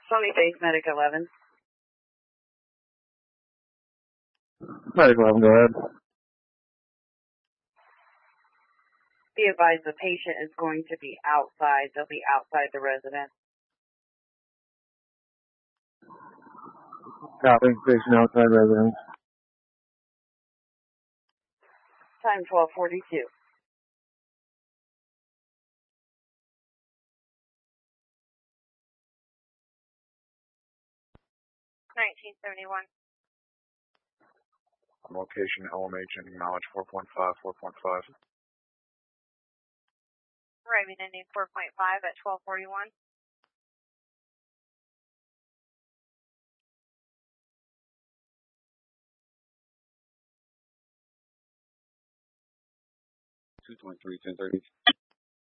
Sony Base Medic 11. Medic 11, go ahead. Be advised the patient is going to be outside. They'll be outside the residence. Copy. Patient outside residence. Time 12:42. Location LMH and knowledge 4.5, 4.5. Arriving ending 4.5 at 12:41. Two 23, 1030.